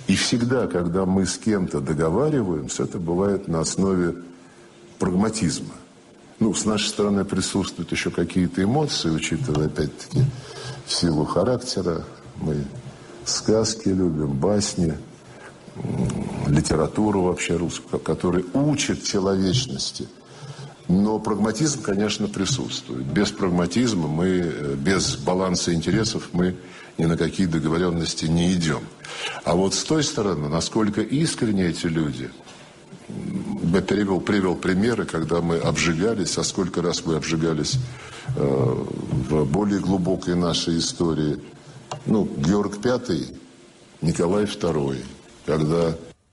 И всегда, когда мы с кем-то договариваемся, это бывает на основе прагматизма. С нашей стороны присутствуют еще какие-то эмоции, учитывая, опять-таки, силу характера. Мы сказки любим, басни, литературу вообще русскую, которая учит человечности. Но прагматизм, конечно, присутствует. Без прагматизма без баланса интересов мы ни на какие договоренности не идем. А вот с той стороны, насколько искренне эти люди... Я привел примеры, когда мы обжигались, а сколько раз мы обжигались в более глубокой нашей истории. Георг V, Николай II, когда...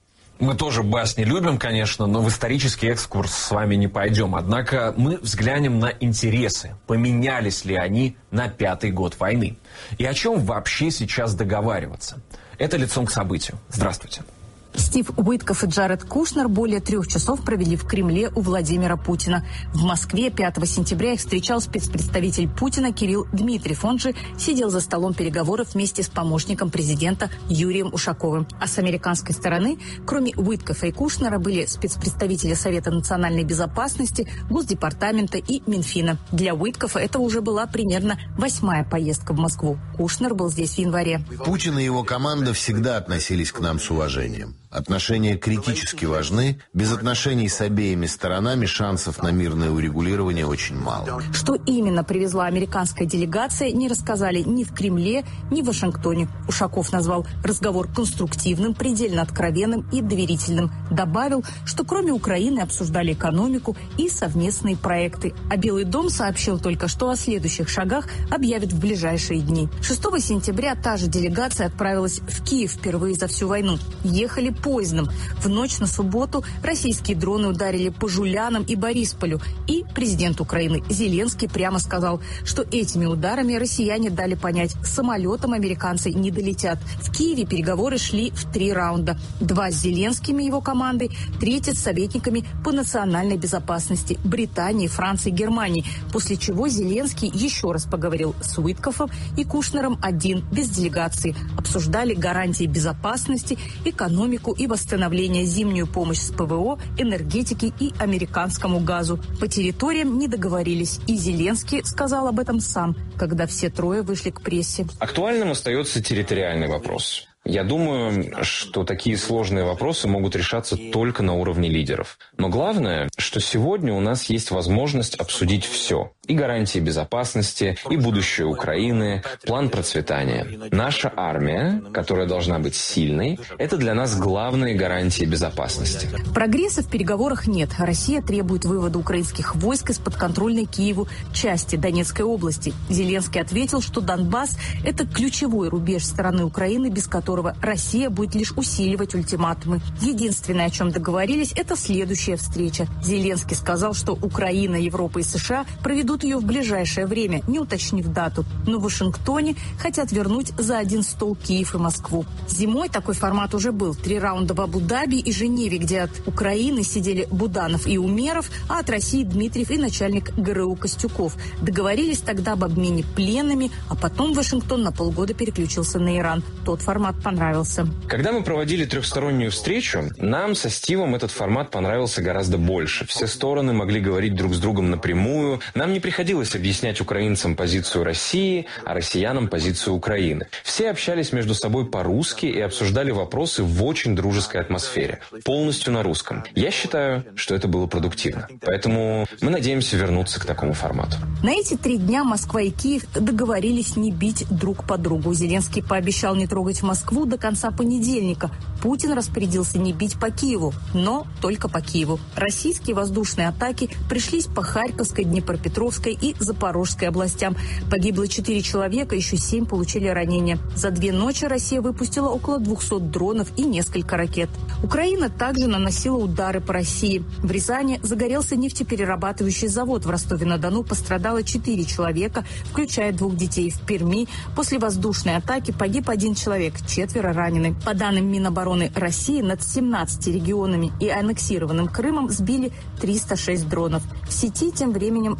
Мы тоже басни любим, конечно, но в исторический экскурс с вами не пойдем. Однако мы взглянем на интересы. Поменялись ли они на 5-й год войны? И о чем вообще сейчас договариваться? Это «Лицом к событию». Здравствуйте. Стив Уиткоф и Джаред Кушнер более 3 часов провели в Кремле у Владимира Путина. В Москве 5 сентября их встречал спецпредставитель Путина Кирилл Дмитриев. Он же сидел за столом переговоров вместе с помощником президента Юрием Ушаковым. А с американской стороны, кроме Уиткофа и Кушнера, были спецпредставители Совета национальной безопасности, Госдепартамента и Минфина. Для Уиткофа это уже была примерно 8-я поездка в Москву. Кушнер был здесь в январе. Путин и его команда всегда относились к нам с уважением. Отношения критически важны. Без отношений с обеими сторонами шансов на мирное урегулирование очень мало. Что именно привезла американская делегация, не рассказали ни в Кремле, ни в Вашингтоне. Ушаков назвал разговор конструктивным, предельно откровенным и доверительным. Добавил, что кроме Украины обсуждали экономику и совместные проекты. А Белый дом сообщил только, что о следующих шагах объявит в ближайшие дни. 6 сентября та же делегация отправилась в Киев впервые за всю войну. Ехали поездом. В ночь на субботу российские дроны ударили по Жулянам и Борисполю. И президент Украины Зеленский прямо сказал, что этими ударами россияне дали понять, самолетом американцы не долетят. В Киеве переговоры шли в 3 раунда. 2 с Зеленским и его командой, 3 с советниками по национальной безопасности Британии, Франции, Германии. После чего Зеленский еще раз поговорил с Уиткофом и Кушнером один, без делегации. Обсуждали гарантии безопасности, экономику и восстановление, зимнюю помощь с ПВО, энергетики и американскому газу. По территориям не договорились. И Зеленский сказал об этом сам, когда все 3 вышли к прессе. Актуальным остается территориальный вопрос. Я думаю, что такие сложные вопросы могут решаться только на уровне лидеров. Но главное, что сегодня у нас есть возможность обсудить все. И гарантии безопасности, и будущее Украины, план процветания. Наша армия, которая должна быть сильной, это для нас главные гарантии безопасности. Прогресса в переговорах нет. Россия требует вывода украинских войск из подконтрольной Киеву части Донецкой области. Зеленский ответил, что Донбасс – это ключевой рубеж стороны Украины, без которого Россия будет лишь усиливать ультиматумы. Единственное, о чем договорились, это следующая встреча. Зеленский сказал, что Украина, Европа и США проведут ее в ближайшее время, не уточнив дату. Но в Вашингтоне хотят вернуть за один стол Киев и Москву. Зимой такой формат уже был. 3 раунда в Абу-Даби и Женеве, где от Украины сидели Буданов и Умеров, а от России Дмитриев и начальник ГРУ Костюков. Договорились тогда об обмене пленными, а потом Вашингтон на полгода переключился на Иран. Тот формат понравился. Когда мы проводили 3-стороннюю встречу, нам со Стивом этот формат понравился гораздо больше. Все стороны могли говорить друг с другом напрямую. Нам не приходилось объяснять украинцам позицию России, а россиянам позицию Украины. Все общались между собой по-русски и обсуждали вопросы в очень дружеской атмосфере. Полностью на русском. Я считаю, что это было продуктивно. Поэтому мы надеемся вернуться к такому формату. На эти 3 дня Москва и Киев договорились не бить друг по другу. Зеленский пообещал не трогать Москву до конца понедельника. Путин распорядился не бить по Киеву, но только по Киеву. Российские воздушные атаки пришлись по Харьковской, Днепропетровской и Запорожской областям. Погибло 4 человека, еще 7 получили ранения. За 2 ночи Россия выпустила около 200 дронов и несколько ракет. Украина также наносила удары по России. В Рязани загорелся нефтеперерабатывающий завод. В Ростове-на-Дону пострадало 4 человека, включая 2 детей. В Перми после воздушной атаки погиб 1 человек, 4 ранены. По данным Минобороны России, над 17 регионами и аннексированным Крымом сбили 306 дронов. В сети тем временем разошелся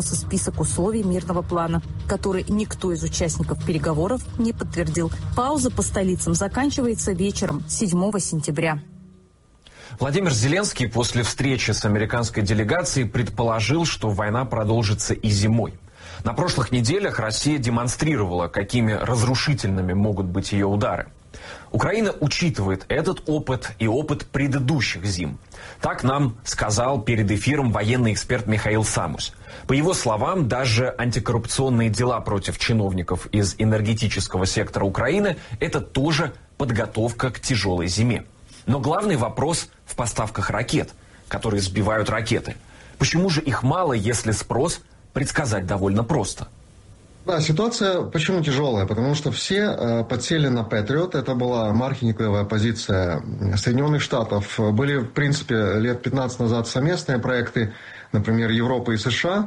состоялся список условий мирного плана, который никто из участников переговоров не подтвердил. Пауза по столицам заканчивается вечером 7 сентября. Владимир Зеленский после встречи с американской делегацией предположил, что война продолжится и зимой. На прошлых неделях Россия демонстрировала, какими разрушительными могут быть ее удары. Украина учитывает этот опыт и опыт предыдущих зим. Так нам сказал перед эфиром военный эксперт Михаил Самус. По его словам, даже антикоррупционные дела против чиновников из энергетического сектора Украины – это тоже подготовка к тяжелой зиме. Но главный вопрос в поставках ракет, которые сбивают ракеты. Почему же их мало, если спрос предсказать довольно просто? Да, ситуация почему тяжелая? Потому что все подсели на Патриот. Это была маркетинговая позиция Соединенных Штатов. Были, в принципе, лет 15 назад совместные проекты, например, Европы и США.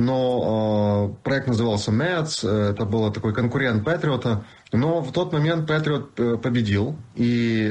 Но проект назывался МЭЦ. Это был такой конкурент Патриота. Но в тот момент Патриот победил, и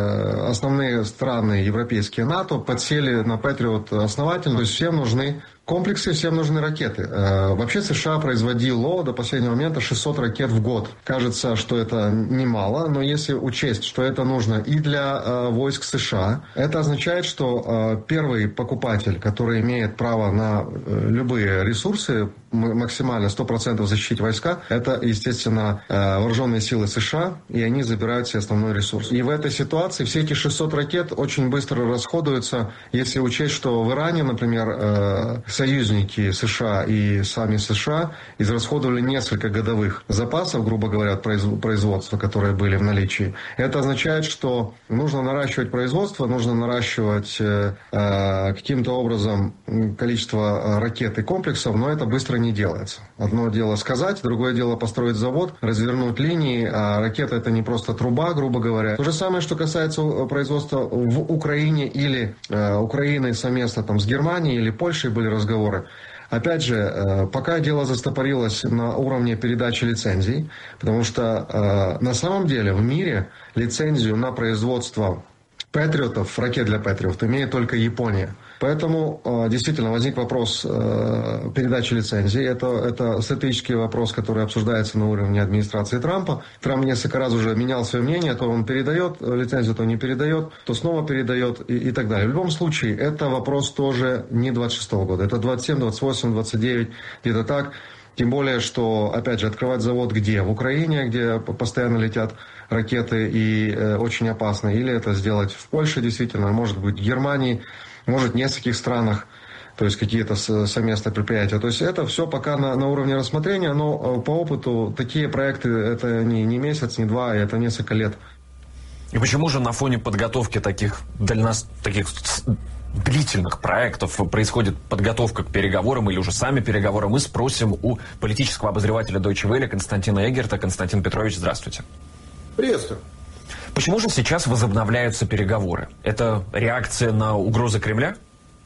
основные страны европейские НАТО подсели на Патриот основательно. То есть всем нужны комплексы, всем нужны ракеты. Вообще США производило до последнего момента 600 ракет в год. Кажется, что это немало, но если учесть, что это нужно и для войск США, это означает, что первый покупатель, который имеет право на любые ресурсы, максимально 100% защитить войска, это, естественно, вооруженные силы США, и они забирают все основной ресурс. И в этой ситуации все эти 600 ракет очень быстро расходуются, если учесть, что в Иране, например, союзники США и сами США израсходовали несколько годовых запасов, грубо говоря, производства, которые были в наличии. Это означает, что нужно наращивать производство, нужно наращивать каким-то образом количество ракет и комплексов, но это быстро не делается. Одно дело сказать, другое дело построить завод, развернуть линии, а ракета это не просто труба, грубо говоря. То же самое, что касается производства в Украине или Украины совместно там с Германией или Польшей были разговоры. Опять же, пока дело застопорилось на уровне передачи лицензий, потому что на самом деле в мире лицензию на производство Патриотов, ракет для Патриотов, имеет только Япония. Поэтому действительно возник вопрос передачи лицензий. Это стратегический вопрос, который обсуждается на уровне администрации Трампа. Трамп несколько раз уже менял свое мнение, то он передает лицензию, то не передает, то снова передает и так далее. В любом случае, это вопрос тоже не 26 года. Это 27, 28, 29, где-то так. Тем более, что, опять же, открывать завод где? В Украине, где постоянно летят ракеты и очень опасно. Или это сделать в Польше, действительно, может быть, в Германии, может, в нескольких странах, то есть какие-то совместные предприятия. То есть это все пока на уровне рассмотрения, но по опыту такие проекты это не месяц, не два, это несколько лет. И почему же на фоне подготовки таких длительных проектов происходит подготовка к переговорам или уже сами переговоры? Мы спросим у политического обозревателя Deutsche Welle Константина Эггерта. Константин Петрович, здравствуйте. Приветствую. Почему же сейчас возобновляются переговоры? Это реакция на угрозы Кремля?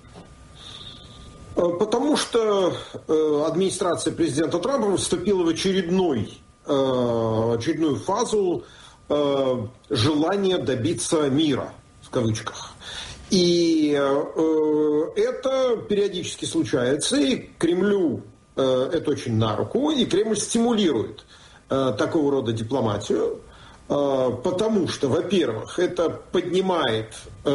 Потому что администрация президента Трампа вступила в очередную фазу желания добиться мира, в кавычках. И это периодически случается, и Кремлю это очень на руку, и Кремль стимулирует такого рода дипломатию, потому что, во-первых, это поднимает,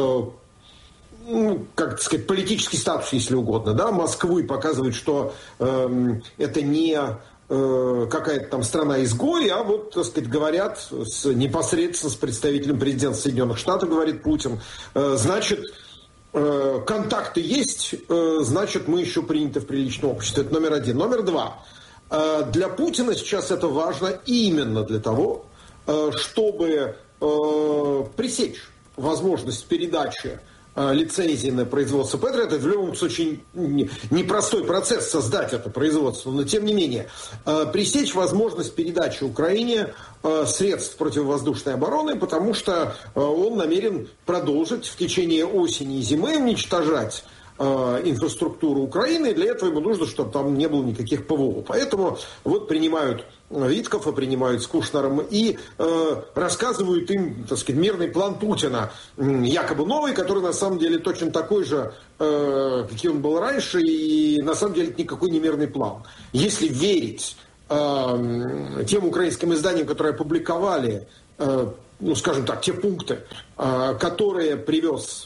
политический статус, если угодно, да, Москвы, и показывает, что это не какая-то там страна-изгой, а вот, так сказать, говорят непосредственно с представителем президента Соединенных Штатов, говорит Путин, значит, контакты есть, значит, мы еще приняты в приличном обществе. Это номер один. Номер два. Для Путина сейчас это важно именно для того, чтобы пресечь возможность передачи лицензии на производство Патриот. Это в любом случае непростой процесс создать это производство, но тем не менее пресечь возможность передачи Украине средств противовоздушной обороны, потому что он намерен продолжить в течение осени и зимы уничтожать инфраструктуру Украины, и для этого ему нужно, чтобы там не было никаких ПВО. Поэтому вот принимают Виткофа, принимают с Кушнером и рассказывают им, так сказать, мирный план Путина, якобы новый, который на самом деле точно такой же, каким он был раньше, и на самом деле это никакой не мирный план. Если верить тем украинским изданиям, которые опубликовали, ну, скажем так, те пункты, которые привезли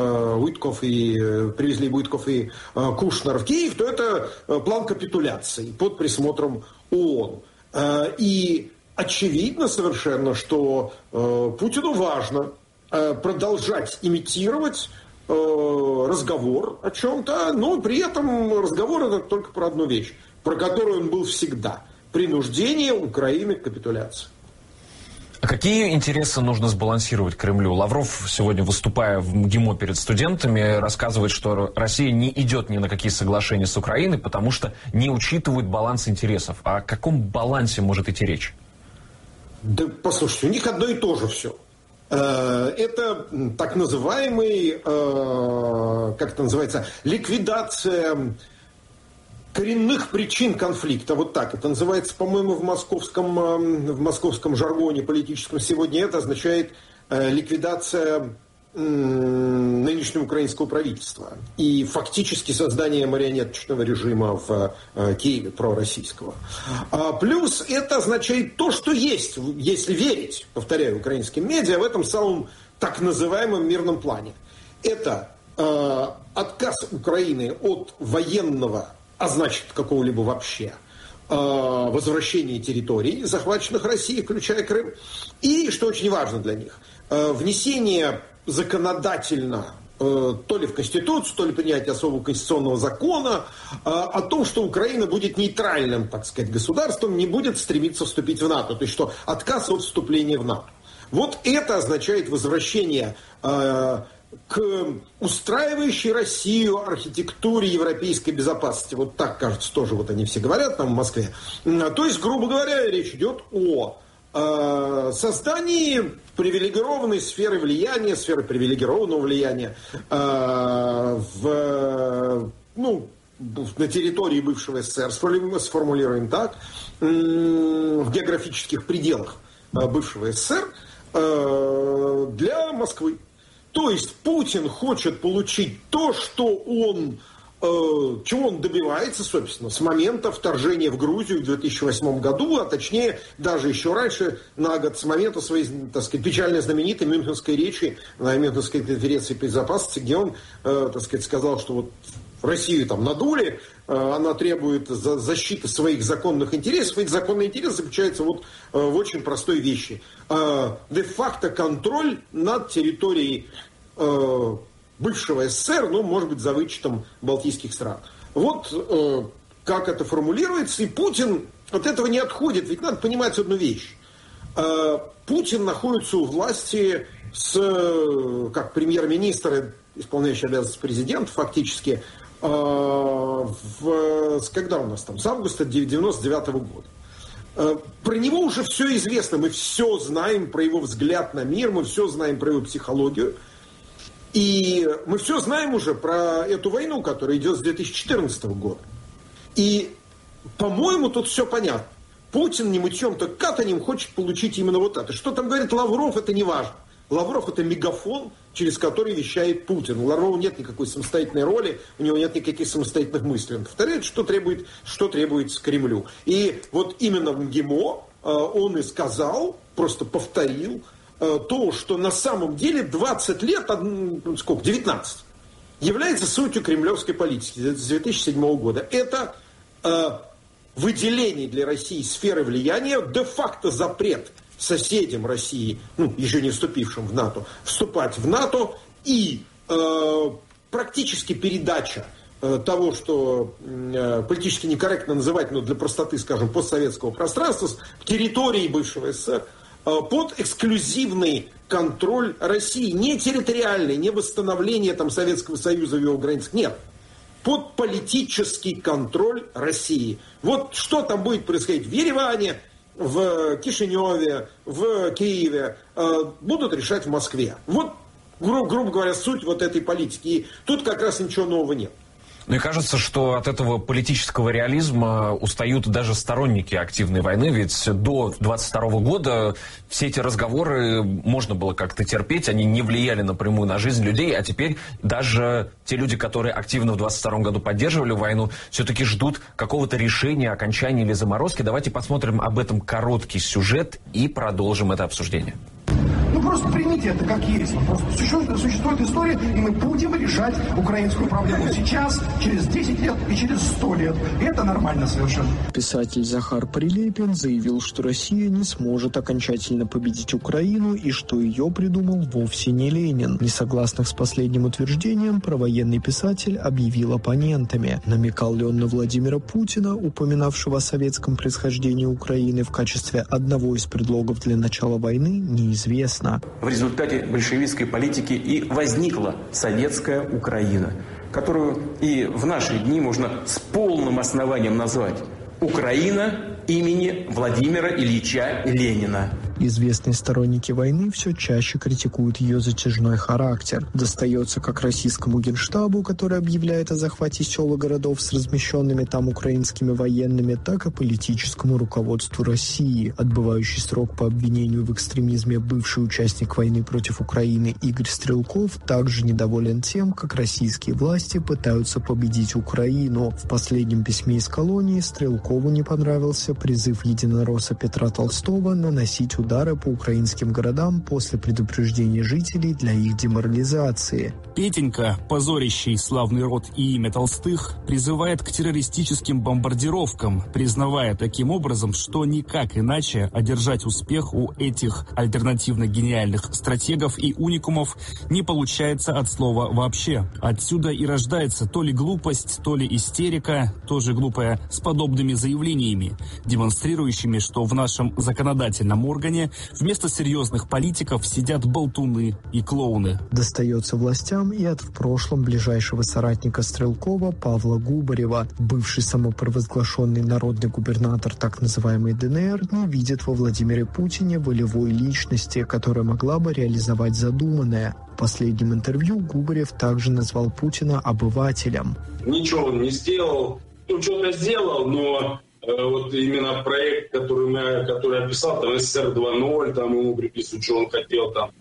Уиткоф и Кушнер в Киев, то это план капитуляции под присмотром ООН. И очевидно совершенно, что Путину важно продолжать имитировать разговор о чем-то, но при этом разговор это только про одну вещь, про которую он был всегда. Принуждение Украины к капитуляции. А какие интересы нужно сбалансировать Кремлю? Лавров сегодня, выступая в МГИМО перед студентами, рассказывает, что Россия не идет ни на какие соглашения с Украиной, потому что не учитывает баланс интересов. А о каком балансе может идти речь? Да, послушайте, у них одно и то же все. Это так называемый, как это называется, ликвидация коренных причин конфликта. Вот так это называется, по-моему, в московском жаргоне политическом сегодня. Это означает ликвидация нынешнего украинского правительства и фактически создание марионеточного режима в Киеве, пророссийского. Плюс это означает то, что есть, если верить, повторяю, украинским медиа, в этом самом так называемом мирном плане. Это отказ Украины от военного, а значит какого-либо вообще, возвращения территорий, захваченных Россией, включая Крым, и, что очень важно для них, внесение законодательно, то ли в Конституцию, то ли принятие особого конституционного закона о том, что Украина будет нейтральным, так сказать, государством, не будет стремиться вступить в НАТО. То есть, что отказ от вступления в НАТО. Вот это означает возвращение к устраивающей Россию архитектуре европейской безопасности. Вот так, кажется, тоже вот они все говорят там в Москве. То есть, грубо говоря, речь идет о создании привилегированной сферы влияния, сферы привилегированного влияния на территории бывшего СССР, сформулируем так, в географических пределах бывшего СССР для Москвы. То есть Путин хочет получить то, что чего он добивается, собственно, с момента вторжения в Грузию в 2008 году, а точнее даже еще раньше, на год, с момента своей, так сказать, печально знаменитой мюнхенской речи на Мюнхенской конференции по безопасности, где он, так сказать, сказал, что вот Россию там надули, она требует защиты своих законных интересов, и законный интерес заключается вот в очень простой вещи. Де-факто контроль над территорией бывшего СССР, ну, может быть, за вычетом балтийских стран. Вот как это формулируется, и Путин от этого не отходит. Ведь надо понимать одну вещь. Путин находится у власти как премьер-министр, исполняющий обязанности президента, фактически, когда у нас там, с августа 1999 года. Про него уже все известно, мы все знаем про его взгляд на мир, мы все знаем про его психологию. И мы все знаем уже про эту войну, которая идет с 2014 года. И, по-моему, тут все понятно. Путин не мытьем, то катанем хочет получить именно вот это. Что там говорит Лавров, это не важно. Лавров – это мегафон, через который вещает Путин. У Лаврова нет никакой самостоятельной роли, у него нет никаких самостоятельных мыслей. Он повторяет, что требуется Кремлю. И вот именно в МГИМО он и сказал, просто повторил, то, что на самом деле 20 лет, 19, является сутью кремлевской политики с 2007 года. Это выделение для России сферы влияния, де-факто запрет соседям России, еще не вступившим в НАТО, вступать в НАТО и практически передача того, что политически некорректно называть, но для простоты, скажем, постсоветского пространства, территории бывшего СССР, под эксклюзивный контроль России. Не территориальный, не восстановление там, Советского Союза в его границах. Нет. Под политический контроль России. Вот что там будет происходить в Ереване, в Кишиневе, в Киеве, будут решать в Москве. Вот, грубо говоря, суть вот этой политики. И тут как раз ничего нового нет. Ну и кажется, что от этого политического реализма устают даже сторонники активной войны, ведь до 22 года все эти разговоры можно было как-то терпеть, они не влияли напрямую на жизнь людей, а теперь даже те люди, которые активно в 22 году поддерживали войну, все-таки ждут какого-то решения, окончания или заморозки. Давайте посмотрим об этом короткий сюжет и продолжим это обсуждение. Ну просто примите это как есть. Просто существует история, и мы будем решать украинскую проблему сейчас, через 10 лет и через 100 лет. И это нормально совершенно. Писатель Захар Прилепин заявил, что Россия не сможет окончательно победить Украину и что ее придумал вовсе не Ленин. Несогласных с последним утверждением провоенный писатель объявил оппонентами. Намекал ли он на Владимира Путина, упоминавшего о советском происхождении Украины в качестве одного из предлогов для начала войны, неизвестно. В результате большевистской политики и возникла советская Украина, которую и в наши дни можно с полным основанием назвать Украина имени Владимира Ильича Ленина. Известные сторонники войны все чаще критикуют ее затяжной характер. Достается как российскому генштабу, который объявляет о захвате сел и городов с размещенными там украинскими военными, так и политическому руководству России. Отбывающий срок по обвинению в экстремизме бывший участник войны против Украины Игорь Стрелков также недоволен тем, как российские власти пытаются победить Украину. В последнем письме из колонии Стрелкову не понравился призыв единоросса Петра Толстого наносить удары по украинским городам после предупреждения жителей для их деморализации. Петенька, позорящий славный род и имя Толстых, призывает к террористическим бомбардировкам, признавая таким образом, что никак иначе одержать успех у этих альтернативно-гениальных стратегов и уникумов не получается от слова «вообще». Отсюда и рождается то ли глупость, то ли истерика, тоже глупая, с подобными заявлениями, демонстрирующими, что в нашем законодательном органе вместо серьезных политиков сидят болтуны и клоуны. Достается властям и от в прошлом ближайшего соратника Стрелкова Павла Губарева. Бывший самопровозглашенный народный губернатор так называемой ДНР не видит во Владимире Путине волевой личности, которая могла бы реализовать задуманное. В последнем интервью Губарев также назвал Путина обывателем. Ничего он не сделал, что-то сделал, но вот именно проект, который описал, там СССР 2.0, там ему приписывают, что он хотел там,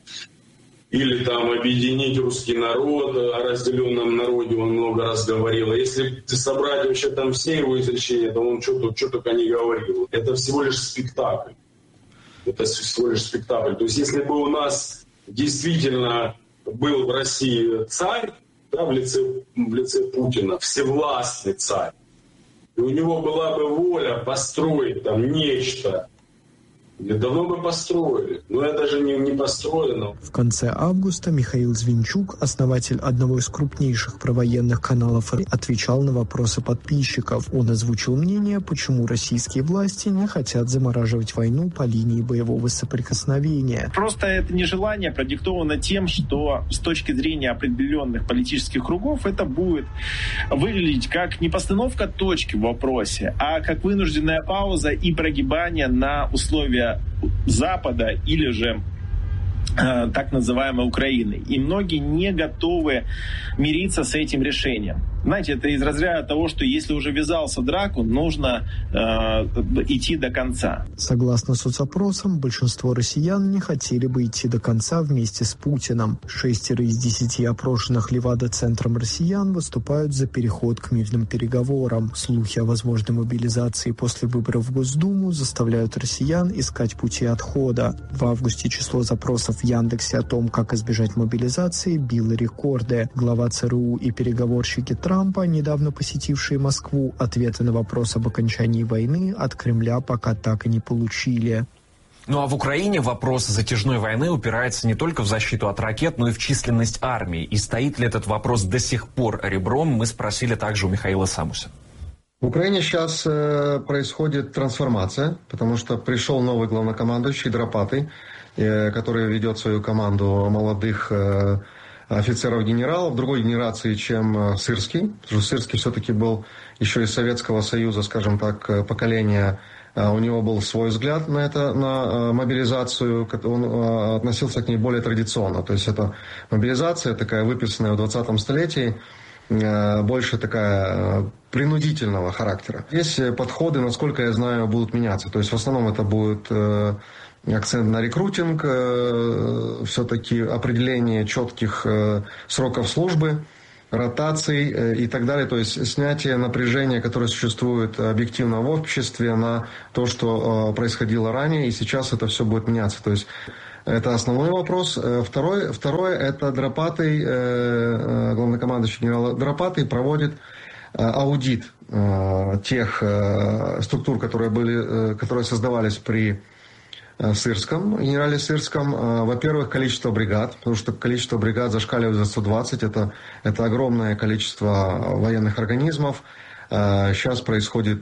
или там объединить русский народ, о разделенном народе он много раз говорил. А если собрать вообще там все его изречения, то он что только не говорил. Это всего лишь спектакль. Это всего лишь спектакль. То есть если бы у нас действительно был в России царь, да, в лице Путина, всевластный царь, и у него была бы воля построить там нечто, давно бы построили, но это же не построено. В конце августа Михаил Звинчук, основатель одного из крупнейших провоенных каналов, отвечал на вопросы подписчиков. Он озвучил мнение, почему российские власти не хотят замораживать войну по линии боевого соприкосновения. Просто это нежелание продиктовано тем, что с точки зрения определенных политических кругов это будет выглядеть как не постановка точки в вопросе, а как вынужденная пауза и прогибание на условия Запада или же так называемой Украины. И многие не готовы мириться с этим решением. Знаете, это из разряда того, что если уже ввязался в драку, нужно идти до конца. Согласно соцопросам, большинство россиян не хотели бы идти до конца вместе с Путиным. 6 из 10 опрошенных Левада-центром россиян выступают за переход к мирным переговорам. Слухи о возможной мобилизации после выборов в Госдуму заставляют россиян искать пути отхода. В августе число запросов в Яндексе о том, как избежать мобилизации, било рекорды. Глава ЦРУ и переговорщики Трампа, недавно посетившие Москву, ответы на вопрос об окончании войны от Кремля пока так и не получили. Ну а в Украине вопрос затяжной войны упирается не только в защиту от ракет, но и в численность армии. И стоит ли этот вопрос до сих пор ребром, мы спросили также у Михаила Самуса. В Украине сейчас происходит трансформация, потому что пришел новый главнокомандующий Дропатый, который ведет свою команду молодых офицеров-генералов другой генерации, чем Сырский. Потому что Сырский все-таки был еще из Советского Союза, скажем так, поколения. У него был свой взгляд на мобилизацию, он относился к ней более традиционно. То есть это мобилизация такая, выписанная в 20-м столетии, больше такая принудительного характера. Здесь подходы, насколько я знаю, будут меняться. То есть в основном это будет акцент на рекрутинг, все-таки определение четких сроков службы, ротаций и так далее. То есть снятие напряжения, которое существует объективно в обществе, на то, что происходило ранее, и сейчас это все будет меняться. То есть это основной вопрос. Второе это Драпатый, главнокомандующий генерал Драпатый проводит аудит тех структур, которые создавались при Сырском, генерале Сырском. Во-первых, количество бригад, потому что количество бригад зашкаливает за 120. Это огромное количество военных организмов. Сейчас происходит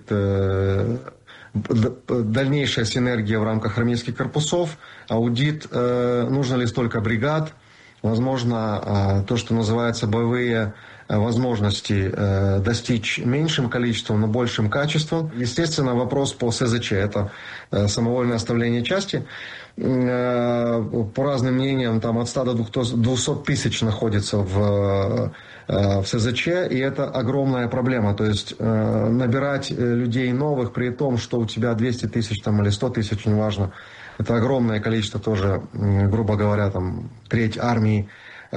дальнейшая синергия в рамках армейских корпусов. Аудит, нужно ли столько бригад. Возможно, то, что называется боевые возможности достичь меньшим количеством, но большим качеством. Естественно, вопрос по СЗЧ. Это самовольное оставление части. По разным мнениям, там от 100 до 200 тысяч находится в СЗЧ, и это огромная проблема. То есть набирать людей новых, при том, что у тебя 200 тысяч там, или 100 тысяч, неважно, это огромное количество тоже, грубо говоря, там, треть армии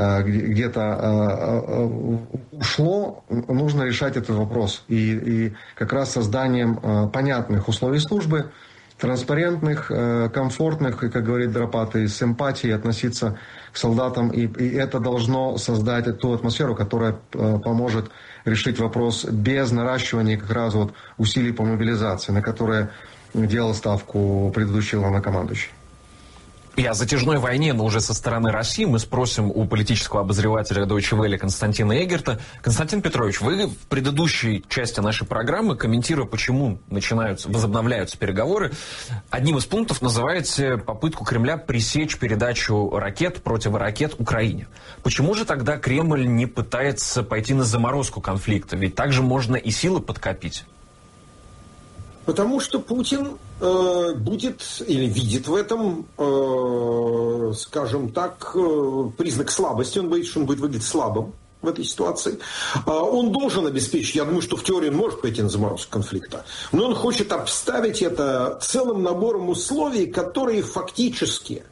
где-то ушло, нужно решать этот вопрос. И как раз созданием понятных условий службы, транспарентных, комфортных, и, как говорит Драпатый, с эмпатией относиться к солдатам. И это должно создать ту атмосферу, которая поможет решить вопрос без наращивания как раз вот усилий по мобилизации, на которые делал ставку предыдущий главнокомандующий. И о затяжной войне, но уже со стороны России, мы спросим у политического обозревателя Deutsche Welle Константина Эгерта. Константин Петрович, вы в предыдущей части нашей программы, комментируя, почему возобновляются переговоры, одним из пунктов называете попытку Кремля пресечь передачу ракет, противоракет Украине. Почему же тогда Кремль не пытается пойти на заморозку конфликта? Ведь также можно и силы подкопить. Потому что Путин будет или видит в этом, скажем так, признак слабости. Он боится, что он будет выглядеть слабым в этой ситуации. Он должен обеспечить, я думаю, что в теории он может пойти на заморозку конфликта, но он хочет обставить это целым набором условий, которые фактически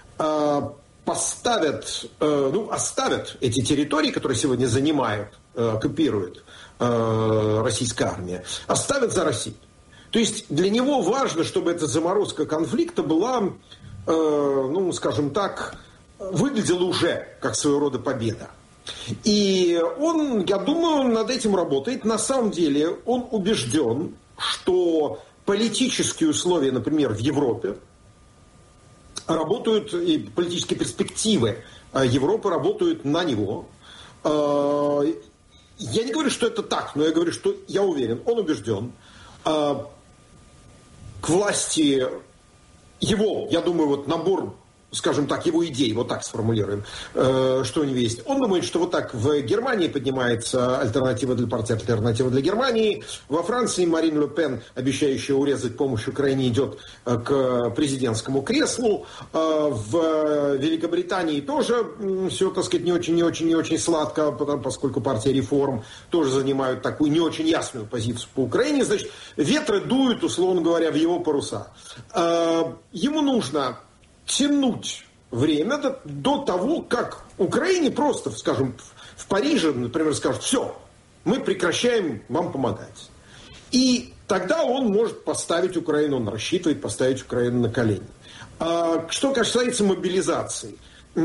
оставят эти территории, которые сегодня занимают, оккупирует российская армия, оставят за Россией. То есть для него важно, чтобы эта заморозка конфликта была, скажем так, выглядела уже как своего рода победа. И он, я думаю, над этим работает. На самом деле он убежден, что политические условия, например, в Европе работают, и политические перспективы Европы работают на него. Я не говорю, что это так, но я говорю, что я уверен, он убежден. К власти его, я думаю, вот набор, скажем так, его идей, вот так сформулируем, что у него есть. Он думает, что вот так в Германии поднимается альтернатива для партии, альтернатива для Германии. Во Франции Марин Ле Пен, обещающая урезать помощь Украине, идет к президентскому креслу. В Великобритании тоже все, так сказать, не очень сладко, поскольку партия реформ тоже занимают такую не очень ясную позицию по Украине. Значит, ветры дуют, условно говоря, в его паруса. Ему нужно тянуть время до того, как Украине просто, скажем, в Париже, например, скажут: все, мы прекращаем вам помогать. И тогда он может поставить Украину, он рассчитывает поставить Украину на колени. Что касается мобилизации,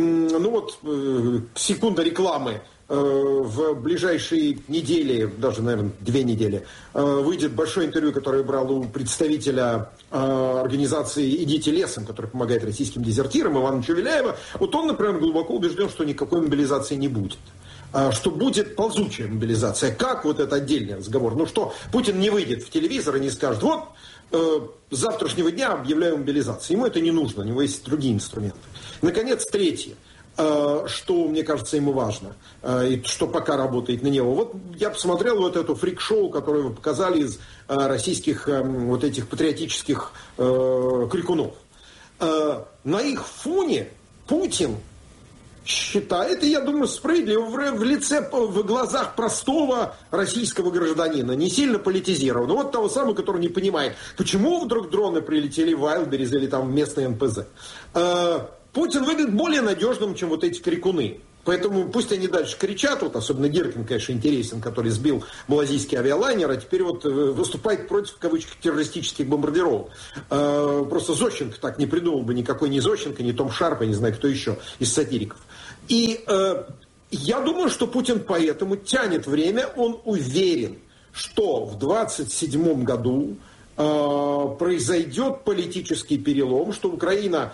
секунда рекламы. В ближайшие недели, даже, наверное, 2 недели, выйдет большое интервью, которое я брал у представителя организации «Идите лесом», которая помогает российским дезертирам, Ивана Чувеляева. Вот он, например, глубоко убежден, что никакой мобилизации не будет. Что будет ползучая мобилизация. Как? Вот это отдельный разговор. Ну что, Путин не выйдет в телевизор и не скажет: вот, с завтрашнего дня объявляю мобилизацию. Ему это не нужно, у него есть другие инструменты. Наконец, третье. Что, мне кажется, ему важно, и что пока работает на него. Вот я посмотрел вот эту фрик-шоу, которое вы показали из российских вот этих патриотических крикунов. На их фоне Путин считает, и я думаю, справедливо, в глазах простого российского гражданина, не сильно политизированного, вот того самого, который не понимает, почему вдруг дроны прилетели в Вайлдберрис или там в местный НПЗ. Путин выглядит более надежным, чем вот эти крикуны. Поэтому пусть они дальше кричат, вот особенно Гиркин, конечно, интересен, который сбил малазийский авиалайнер, а теперь вот выступает против, в кавычках, террористических бомбардировок. Просто Зощенко так не придумал бы, никакой не Зощенко, не Том Шарп, я не знаю, кто еще из сатириков. И я думаю, что Путин поэтому тянет время, он уверен, что в 27 году произойдет политический перелом, что Украина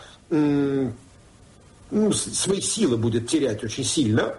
свои силы будет терять очень сильно.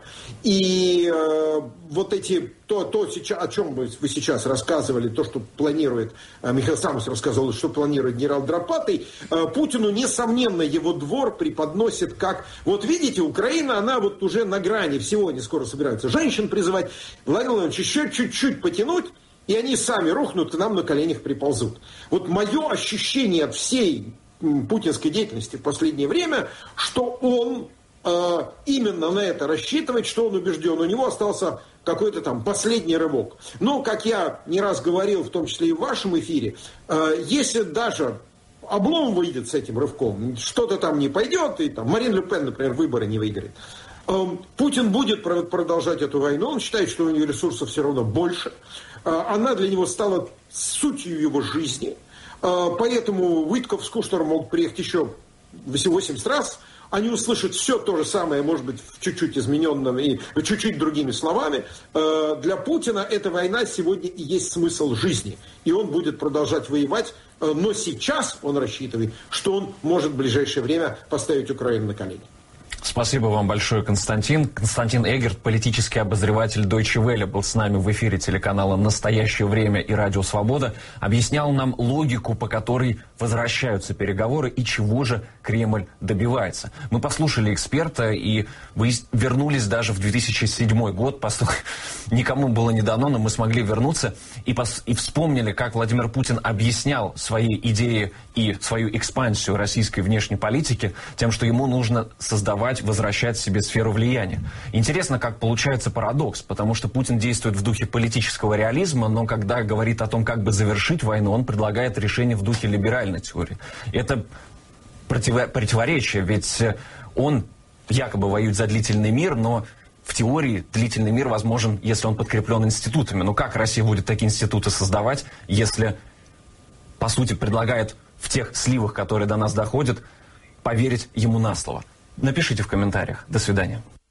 И вот эти, о чем вы сейчас рассказывали, то, что планирует, Михаил Самос рассказывал, что планирует генерал Дропатый, Путину, несомненно, его двор преподносит как, вот видите, Украина, она вот уже на грани всего, они скоро собираются женщин призывать, Владимир Владимирович, еще чуть-чуть потянуть, и они сами рухнут, к нам на коленях приползут. Вот мое ощущение от всей путинской деятельности в последнее время, что он именно на это рассчитывает, что он убежден. У него остался какой-то там последний рывок. Но, как я не раз говорил, в том числе и в вашем эфире, если даже облом выйдет с этим рывком, что-то там не пойдет, и там Марин Ле Пен, например, выборы не выиграет, Путин будет продолжать эту войну, он считает, что у него ресурсов все равно больше. Она для него стала сутью его жизни. Поэтому Уитков с Кушнером могут приехать еще 80 раз. Они услышат все то же самое, может быть, в чуть-чуть измененном и чуть-чуть другими словами. Для Путина эта война сегодня и есть смысл жизни. И он будет продолжать воевать. Но сейчас он рассчитывает, что он может в ближайшее время поставить Украину на колени. Спасибо вам большое, Константин. Константин Эггерт, политический обозреватель Deutsche Welle, был с нами в эфире телеканала «Настоящее время» и «Радио Свобода». Объяснял нам логику, по которой возвращаются переговоры и чего же Кремль добивается. Мы послушали эксперта и вернулись даже в 2007 год. Никому было не дано, но мы смогли вернуться и вспомнили, как Владимир Путин объяснял свои идеи и свою экспансию российской внешней политики тем, что ему нужно возвращать себе сферу влияния. Интересно, как получается парадокс, потому что Путин действует в духе политического реализма, но когда говорит о том, как бы завершить войну, он предлагает решение в духе либеральной теории. Это противоречие, ведь он якобы воюет за длительный мир, но в теории длительный мир возможен, если он подкреплен институтами. Но как Россия будет такие институты создавать, если, по сути, предлагает в тех сливах, которые до нас доходят, поверить ему на слово? Напишите в комментариях. До свидания.